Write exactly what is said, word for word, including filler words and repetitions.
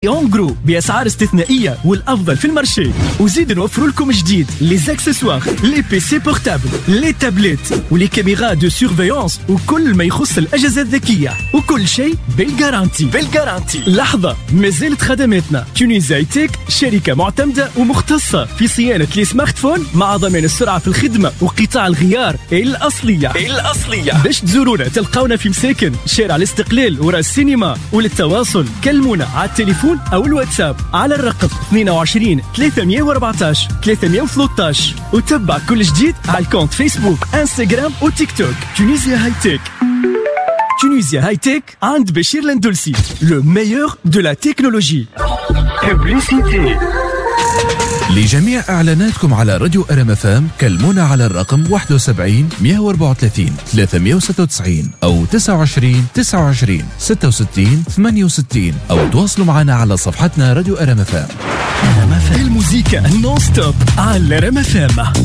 اونغرو بأسعار استثنائية والأفضل في المارشي. وزيد نوفروا لكم جديد لي زاكسسوار، لي بي سي بورتابل، لي تابلت ولي كاميرا دو سيرفيونس وكل ما يخص الأجهزة الذكية، وكل شيء بالجارانتي. بالجارانتي لحظة، مازالت خدماتنا. تونيزي هاي تك شركة معتمدة ومختصة في صيانة لي سمارت فون مع ضمان السرعة في الخدمة وقطاع الغيار الأصلية. الأصلية باش تزورونا تلقاونا في مساكن شارع الاستقلال ورا السينما، وللتواصل كلمونا على التليفون أو الواتساب على الرقم اثنين وعشرين ثلاثمية وأربعطاش ثلاثمية وثلاثطاش، وتبع كل جديد على الكونت فيسبوك انستغرام وتيك توك. تونيزيا هاي تك. تونيزيا هاي تك عند بشير لندلسي، لو ميور دو لا تكنولوجي. ببليسيتي. لجميع إعلاناتكم على راديو أرم اف ام كلمونا على الرقم واحد وسبعين مية وأربعة وثلاثين ثلاثمية وستة وتسعين أو تسعة وعشرين تسعة وعشرين ستة وستين ثمانية وستين، أو تواصلوا معنا على صفحتنا راديو أرم اف ام. الموسيقى نون ستوب على أرم اف ام.